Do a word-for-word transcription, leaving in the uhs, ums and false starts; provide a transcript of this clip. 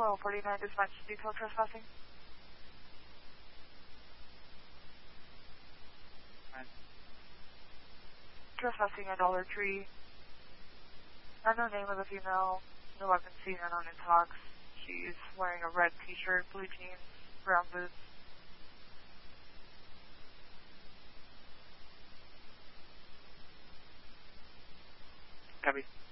twelve forty-nine dispatch, detail trespassing. Right. Trespassing at Dollar Tree. Unknown name of the female. No weapon seen, unknown in talks. She's wearing a red t-shirt, blue jeans, brown boots. Copy.